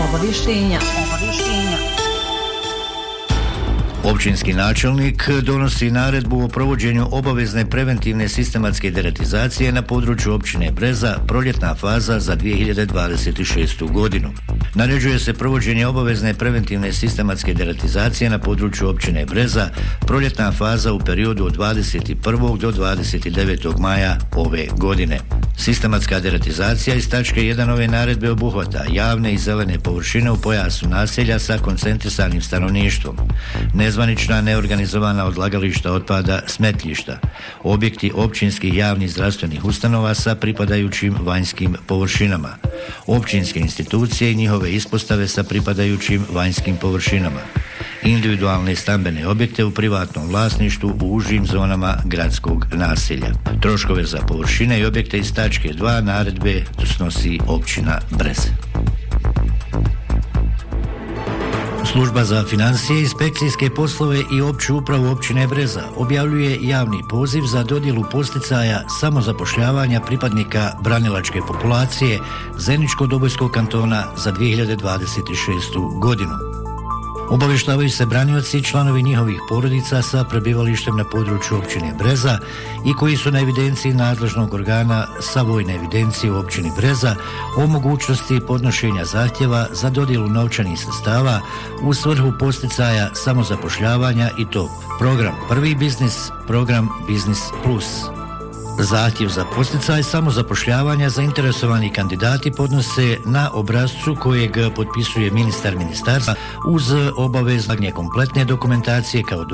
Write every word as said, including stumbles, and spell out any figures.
Obavještenja. Obavještenja. Općinski načelnik donosi naredbu o provođenju obavezne preventivne sistematske deratizacije na području općine Breza, proljetna faza za dvije hiljade dvadeset šestu godinu. Naređuje se provođenje obavezne preventivne sistematske deratizacije na području općine Breza, proljetna faza u periodu od dvadeset prvog do dvadeset devetog maja ove godine. Sistematska deratizacija iz tačke jedan ove naredbe obuhvata javne i zelene površine u pojasu naselja sa koncentrisanim stanovništvom, nezvanična neorganizovana odlagališta otpada, smetljišta, objekti općinskih javnih zdravstvenih ustanova sa pripadajućim vanjskim površinama, općinske institucije i njihove ispostave sa pripadajućim vanjskim površinama, individualne stambene objekte u privatnom vlasništvu u užim zonama gradskog naselja. Troškove za površine i objekte iz tačke dva naredbe snosi općina Breze. Služba za financije, inspekcijske poslove i opću upravu općine Breza objavljuje javni poziv za dodjelu podsticaja samozapošljavanja pripadnika branilačke populacije Zeničko-Dobojskog kantona za dvije hiljade dvadeset šestu godinu. Obavještavaju se branioci i članovi njihovih porodica sa prebivalištem na području općine Breza i koji su na evidenciji nadležnog organa sa vojne evidencije u općini Breza o mogućnosti podnošenja zahtjeva za dodjelu novčanih sredstava u svrhu podsticaja samozapošljavanja i to program Prvi biznis, program Biznis Plus. Zahtjev za podsticaj samozapošljavanja zainteresovani kandidati podnose na obrascu kojeg potpisuje ministar ministarstva uz obavezanje kompletne dokumentacije kao